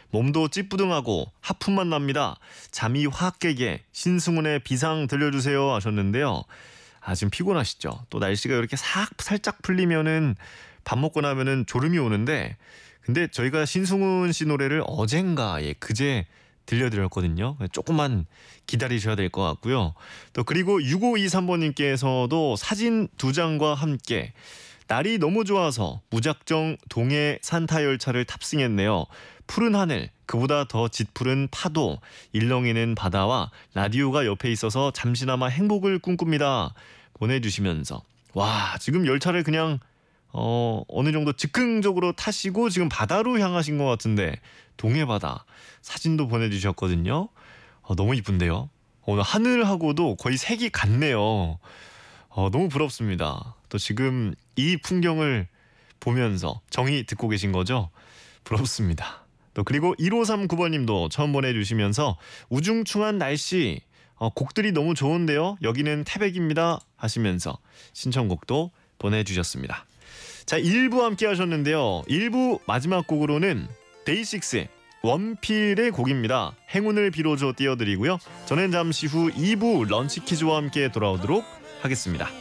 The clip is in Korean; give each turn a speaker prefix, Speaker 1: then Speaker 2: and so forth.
Speaker 1: 몸도 찌뿌둥하고 하품만 납니다. 잠이 확 깨게 신승훈의 비상 들려주세요 하셨는데요. 지금 피곤하시죠? 또 날씨가 이렇게 살짝 풀리면은 밥 먹고 나면은 졸음이 오는데, 근데 저희가 신승훈 씨 노래를 어젠가 그제 들려드렸거든요. 조금만 기다리셔야 될 것 같고요. 또 그리고 6523번님께서도 사진 2장과 함께 날이 너무 좋아서 무작정 동해 산타열차를 탑승했네요. 푸른 하늘, 그보다 더 짙푸른 파도, 일렁이는 바다와 라디오가 옆에 있어서 잠시나마 행복을 꿈꿉니다. 보내주시면서 와, 지금 열차를 그냥 어느 정도 즉흥적으로 타시고 지금 바다로 향하신 것 같은데, 동해 바다 사진도 보내주셨거든요. 너무 이쁜데요. 오늘 하늘하고도 거의 색이 같네요. 너무 부럽습니다. 또 지금 이 풍경을 보면서 정이 듣고 계신 거죠? 부럽습니다. 또 그리고 1539번님도 처음 보내주시면서 우중충한 날씨, 곡들이 너무 좋은데요. 여기는 태백입니다 하시면서 신청곡도 보내주셨습니다. 자, 1부 함께 하셨는데요. 1부 마지막 곡으로는 데이식스의 원필의 곡입니다. 행운을 빌어줘 띄워드리고요. 저는 잠시 후 2부 런치 퀴즈와 함께 돌아오도록 하겠습니다.